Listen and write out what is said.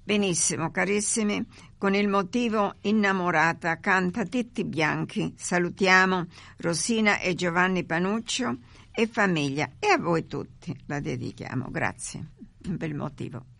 Benissimo, carissimi, con il motivo Innamorata canta Titti Bianchi. Salutiamo Rosina e Giovanni Panuccio e famiglia, e a voi tutti la dedichiamo. Grazie, un bel motivo.